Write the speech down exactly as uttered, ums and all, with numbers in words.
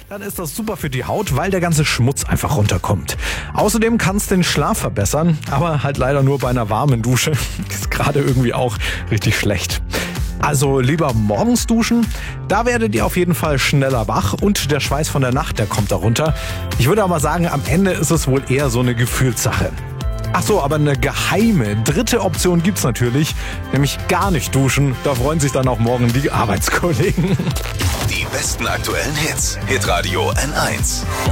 dann ist das super für die Haut, weil der ganze Schmutz einfach runterkommt. Außerdem kann es den Schlaf verbessern, aber halt leider nur bei einer warmen Dusche. Ist gerade irgendwie auch richtig schlecht. Also lieber morgens duschen, da werdet ihr auf jeden Fall schneller wach und der Schweiß von der Nacht, der kommt da runter. Ich würde aber sagen, am Ende ist es wohl eher so eine Gefühlssache. Ach so, aber eine geheime dritte Option gibt's natürlich, nämlich gar nicht duschen. Da freuen sich dann auch morgen die Arbeitskollegen. Die besten aktuellen Hits. Hitradio N eins.